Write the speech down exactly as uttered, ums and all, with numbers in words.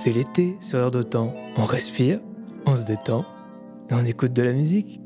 C'est l'été sur Air d'Otan. On respire, on se détend et on écoute de la musique.